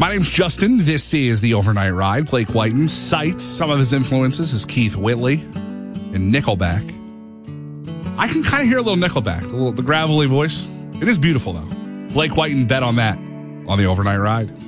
My name's Justin. This is The Overnight Ride. Blake Whiten cites some of his influences as Keith Whitley and Nickelback. I can kind of hear a little Nickelback, the gravelly voice. It is beautiful, though. Blake Whiten bet on that on The Overnight Ride.